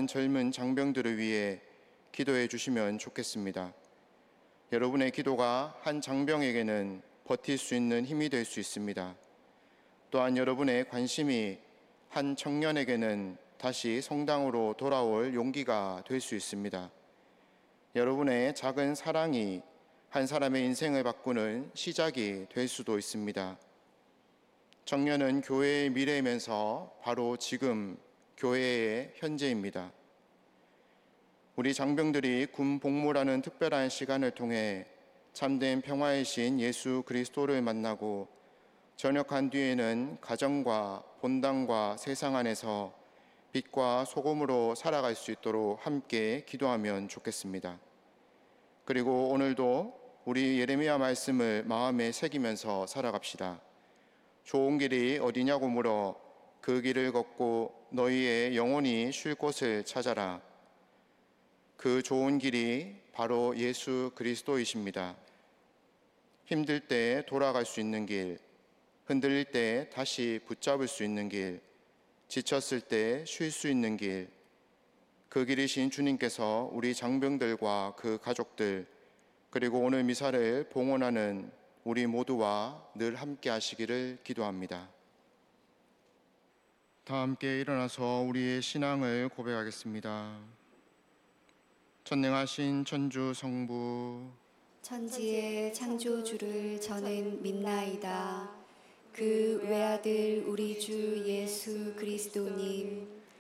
많은 젊은 장병들을 위해 기도해 주시면 좋겠습니다. 여러분의 기도가 한 장병에게는 버틸 수 있는 힘이 될 수 있습니다. 또한 여러분의 관심이 한 청년에게는 다시 성당으로 돌아올 용기가 될 수 있습니다. 여러분의 작은 사랑이 한 사람의 인생을 바꾸는 시작이 될 수도 있습니다. 청년은 교회의 미래이면서 바로 지금 교회의 현재입니다. 우리 장병들이 군 복무라는 특별한 시간을 통해 참된 평화의 신 예수 그리스도를 만나고 전역한 뒤에는 가정과 본당과 세상 안에서 빛과 소금으로 살아갈 수 있도록 함께 기도하면 좋겠습니다. 그리고 오늘도 우리 예레미야 말씀을 마음에 새기면서 살아갑시다. 좋은 길이 어디냐고 물어 그 길을 걷고 너희의 영혼이 쉴 곳을 찾아라. 그 좋은 길이 바로 예수 그리스도이십니다. 힘들 때 돌아갈 수 있는 길, 흔들릴 때 다시 붙잡을 수 있는 길, 지쳤을 때 쉴 수 있는 길, 그 길이신 주님께서 우리 장병들과 그 가족들, 그리고 오늘 미사를 봉헌하는 우리 모두와 늘 함께 하시기를 기도합니다. 다 함께 일어나서 우리의 신앙을 고백하겠습니다. 전능하신 천주 성부, 천지의 창조주를 저는 믿나이다. 그 외아들 우리 주 예수 그리스도님,